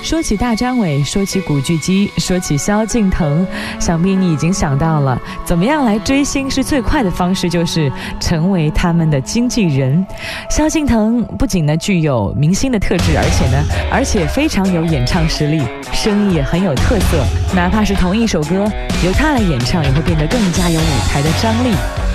说起大张伟，说起古巨基，说起萧敬腾，想必你已经想到了，怎么样来追星是最快的方式，就是成为他们的经纪人。萧敬腾不仅呢具有明星的特质，而且非常有演唱实力，声音也很有特色，哪怕是同一首歌由他来演唱，也会变得更加有舞台的张力。